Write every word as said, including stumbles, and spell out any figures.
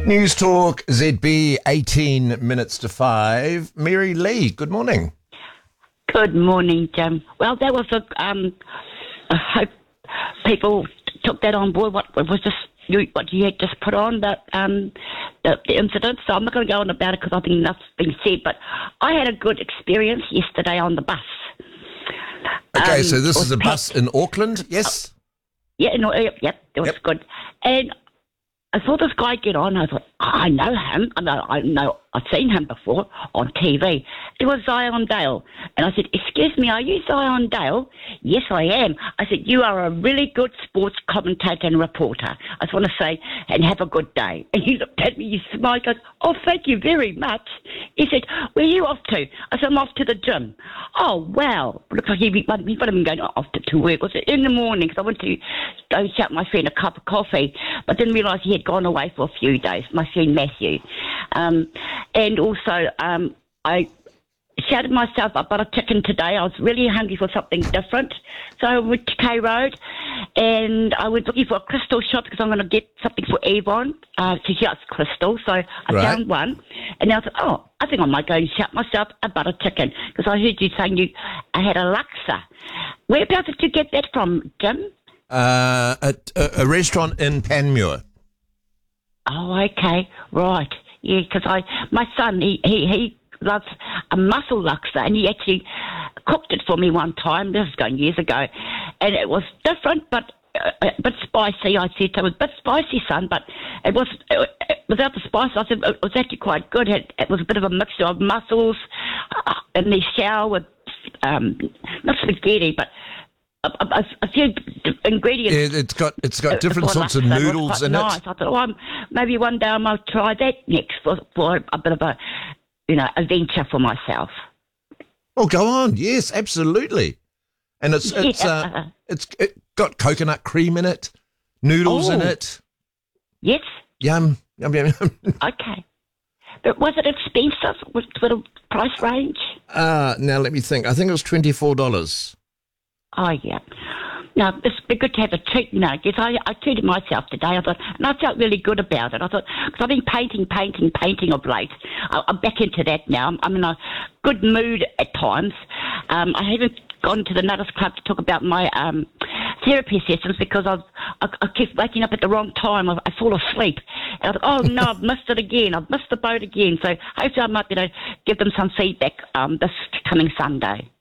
News Talk Z B, eighteen minutes to five. Mary Lee, good morning. Good morning, Jim. Well, that was a. Um, I hope people took that on board. What was just you, what you had just put on that um, the, the incident. So I'm not going to go on about it because I think enough's been said. But I had a good experience yesterday on the bus. Okay, Um, so this it is a was bus packed. in Auckland, yes? Yeah, no, yep, yep, it was Yep. good. And I saw this guy get on. I thought, oh, I know him. I know, I know, I've seen him before on T V. It was Zion Dale. And I said, excuse me, are you Zion Dale? Yes, I am. I said, you are a really good sports commentator and reporter. I just want to say, and have a good day. And he looked at me, he smiled, goes, oh, thank you very much. He said, where are you off to? I said, I'm off to the gym. Oh, wow. Looks like he, he might have been going off to, to work. Was it in the morning? Because I went to go shout my friend a cup of coffee, but didn't realise he had gone away for a few days, my friend Matthew. Um, and also, um, I shouted myself up butter chicken today. I was really hungry for something different. So I went to K Road and I was looking for a crystal shop because I'm going to get something for Yvonne. Uh, she shouts crystal. So I Right. found one. And I thought, oh, I think I might go and shout myself a butter chicken because I heard you saying you I had a laksa. Whereabouts did you get that from, Jim? Uh, at a, a restaurant in Panmure. Oh, okay. Right. Yeah, because I, my son, he, he, he loves a mussel laksa, and he actually cooked it for me one time. This is going years ago, and it was different, but uh, a bit spicy. I said it was a bit spicy, son, but it was it, it, without the spice. I said it was actually quite good. It, it was a bit of a mixture of mussels uh, in the shower with um, not spaghetti, but a, a, a few ingredients. It, it's got it's got It- different it's sorts of laksa. It was noodles quite in nice. it. I thought, oh, I'm, maybe one day I might try that next for, for a bit of a, you know, adventure for myself. Oh, go on. Yes, absolutely. And it's it's uh, Yeah. it's it got coconut cream in it, noodles in Oh. it. Yes? Yum, yum, yum, yum. Okay. But was it expensive? Was it a price range? Uh, now let me think. I think it was twenty-four dollars. Oh, yeah. No, it's be good to have a treat, you know, because I, I treated myself today. I thought, and I felt really good about it. I thought, because I've been painting, painting, painting of late. I, I'm back into that now. I'm, I'm in a good mood at times. Um, I haven't gone to the Nutters Club to talk about my um, therapy sessions because I've, I, I keep waking up at the wrong time. I, I fall asleep. And I thought, oh, no, I've missed it again. I've missed the boat again. So hopefully I might be able to give them some feedback um, this coming Sunday.